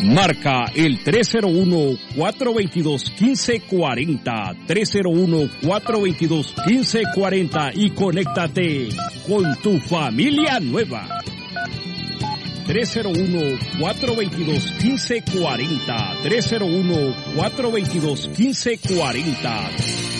Marca el 301-422-1540, 301-422-1540 y conéctate con tu familia nueva. 301-422-1540, 301-422-1540.